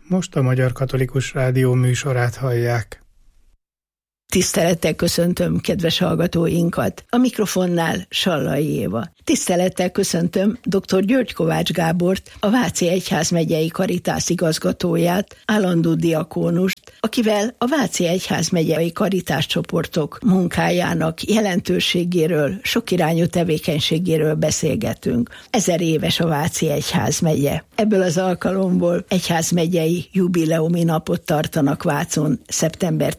most a Magyar Katolikus Rádió műsorát hallják. Tisztelettel köszöntöm kedves hallgatóinkat. A mikrofonnál Sallai Éva. Tisztelettel köszöntöm dr. György Kovács Gábort, a Váci Egyházmegyei Karitász igazgatóját, állandó diakónust, akivel a Váci Egyházmegyei Karitáscsoportok munkájának jelentőségéről, sokirányú tevékenységéről beszélgetünk. 1000 éves a Váci Egyházmegye. Ebből az alkalomból egyházmegyei jubileumi napot tartanak Vácon szeptember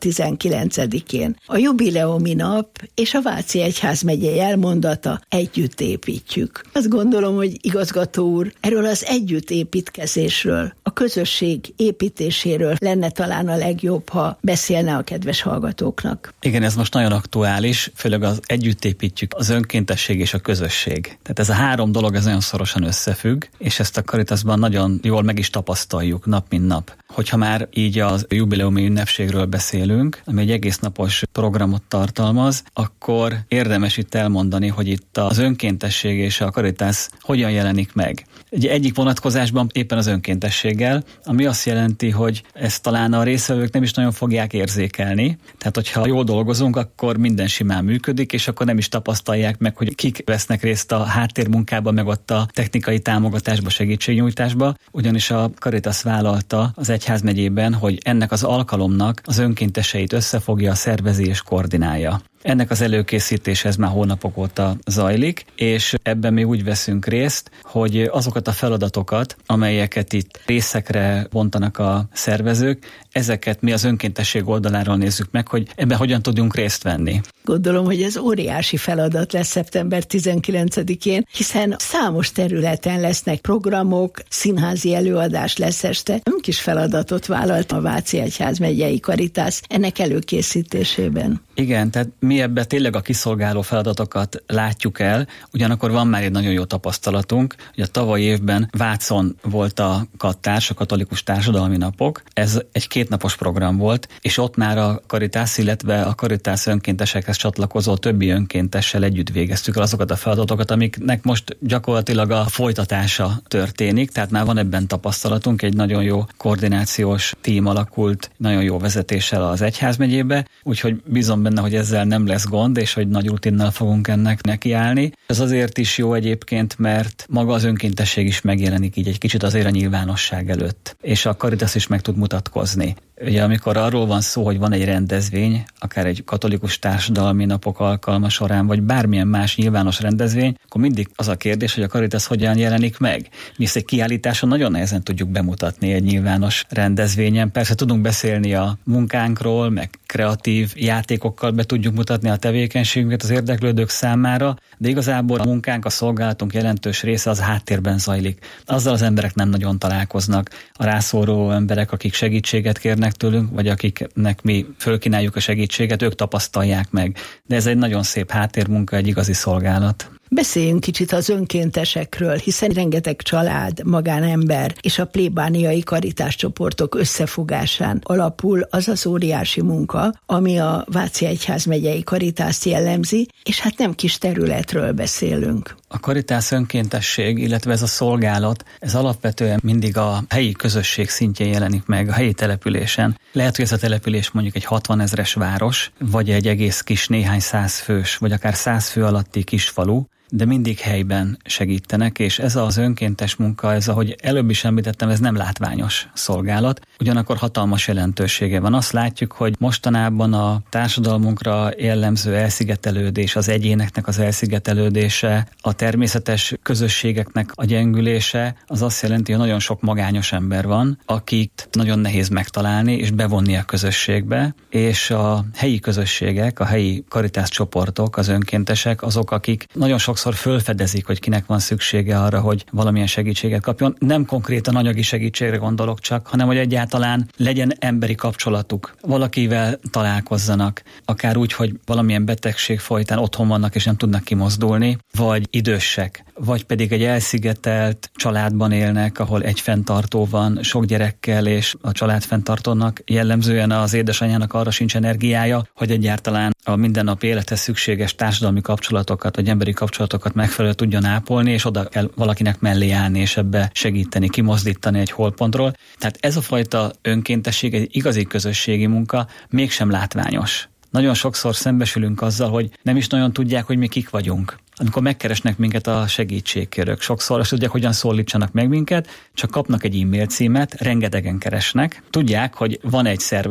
19-én. A jubileumi nap és a Váci Egyházmegyei elmondata együtt építjük. Azt gondolom, hogy igazgató úr, erről az együttépítkezésről, a közösség építéséről lenne talán a legjobb, ha beszélne a kedves hallgatóknak. Igen, ez most nagyon aktuális, főleg az együttépítjük, az önkéntesség és a közösség. Tehát ez a három dolog, ez nagyon szorosan összefügg, és ezt a Karitásban nagyon jól meg is tapasztaljuk nap mint nap. Hogyha már így az jubileumi ünnepségről beszélünk, ami egy egész napos programot tartalmaz, akkor érdemes itt elmondani, hogy itt az önkéntesség és a karitás hogyan jelenik meg. Egyik vonatkozásban éppen az önkéntességgel, ami azt jelenti, hogy ezt talán a résztvevők nem is nagyon fogják érzékelni. Tehát, hogyha jól dolgozunk, akkor minden simán működik, és akkor nem is tapasztalják meg, hogy kik vesznek részt a háttérmunkában, meg ott a technikai támogatásba, segítségnyújtásba. Ugyanis a Caritas vállalta az egyházmegyében, hogy ennek az alkalomnak az önkénteseit összefogja, szervezi és koordinálja. Ennek az előkészítése ez már hónapok óta zajlik, és ebben mi úgy veszünk részt, hogy azokat a feladatokat, amelyeket itt részekre bontanak a szervezők, ezeket mi az önkéntesség oldaláról nézzük meg, hogy ebben hogyan tudjunk részt venni. Gondolom, hogy ez óriási feladat lesz szeptember 19-én, hiszen számos területen lesznek programok, színházi előadás lesz este. Nem kis feladatot vállalt a Váci Egyházmegyei Karitás ennek előkészítésében. Igen, tehát mi ebben tényleg a kiszolgáló feladatokat látjuk el, ugyanakkor van már egy nagyon jó tapasztalatunk, hogy a tavalyi évben Vácon volt a Kattárs, a Katolikus Társadalmi Napok. Ez egy 2 napos program volt, és ott már a Karitás, illetve a Karitás önkéntesekhez csatlakozó többi önkéntessel együtt végeztük el azokat a feladatokat, amiknek most gyakorlatilag a folytatása történik, tehát már van ebben tapasztalatunk, egy nagyon jó koordinációs tím alakult, nagyon jó vezetéssel az egyházmegyébe, úgyhogy bízom benne, hogy ezzel nem lesz gond, és hogy nagy rutinnal fogunk ennek nekiállni. Ez azért is jó egyébként, mert maga az önkéntesség is megjelenik így egy kicsit azért a nyilvánosság előtt, és a Caritas is meg tud mutatkozni. Ugye amikor arról van szó, hogy van egy rendezvény, akár egy katolikus társadalmi napok alkalma során, vagy bármilyen más nyilvános rendezvény, akkor mindig az a kérdés, hogy a Caritas hogyan jelenik meg. Mi ezt egy kiállításon nagyon nehezen tudjuk bemutatni egy nyilvános rendezvényen. Persze tudunk beszélni a munkánkról, meg kreatív játékokkal be tudjuk mutatni a tevékenységünket az érdeklődők számára, de igazából a munkánk, a szolgálatunk jelentős része az háttérben zajlik. Azzal az emberek nem nagyon találkoznak, a rászoruló emberek, akik segítséget kérnek tőlünk, vagy akiknek mi fölkínáljuk a segítséget, ők tapasztalják meg. De ez egy nagyon szép háttérmunka, egy igazi szolgálat. Beszéljünk kicsit az önkéntesekről, hiszen rengeteg család, magánember és a plébániai karitáscsoportok összefogásán alapul az az óriási munka, ami a Váci Egyházmegyei Karitást jellemzi, és hát nem kis területről beszélünk. A karitás önkéntesség, illetve ez a szolgálat, ez alapvetően mindig a helyi közösség szintjén jelenik meg, a helyi településen. Lehet, hogy ez a település mondjuk egy 60 000-es város, vagy egy egész kis néhány 100 fős, vagy akár 100 fő alatti kis falu, de mindig helyben segítenek, és ez az önkéntes munka, ez, ahogy előbb is említettem, ez nem látványos szolgálat, ugyanakkor hatalmas jelentősége van. Azt látjuk, hogy mostanában a társadalmunkra jellemző elszigetelődés, az egyéneknek az elszigetelődése, a természetes közösségeknek a gyengülése, az azt jelenti, hogy nagyon sok magányos ember van, akit nagyon nehéz megtalálni és bevonni a közösségbe, és a helyi közösségek, a helyi karitáscsoportok, az önkéntesek, azok, akik nagyon sokszor fölfedezik, hogy kinek van szüksége arra, hogy valamilyen segítséget kapjon. Nem konkrétan anyagi segítségre gondolok csak, hanem hogy egyáltalán legyen emberi kapcsolatuk. Valakivel találkozzanak, akár úgy, hogy valamilyen betegség folytán otthon vannak és nem tudnak kimozdulni, vagy idősek, vagy pedig egy elszigetelt családban élnek, ahol egy fenntartó van, sok gyerekkel, és a családfenntartónak jellemzően az édesanyjának arra sincs energiája, hogy egyáltalán a mindennapi élethez szükséges társadalmi kapcsolatokat, vagy emberi kapcsolatokat csoportokat megfelelően tudjon ápolni, és oda kell valakinek mellé állni, és ebbe segíteni, kimozdítani egy holtpontról. Tehát ez a fajta önkéntesség, egy igazi közösségi munka mégsem látványos. Nagyon sokszor szembesülünk azzal, hogy nem is nagyon tudják, hogy mi kik vagyunk. Amikor megkeresnek minket a segítségkérők, sokszor azt tudják, hogyan szólítsanak meg minket, csak kapnak egy e-mail címet, rengetegen keresnek. Tudják, hogy van egy szervezet,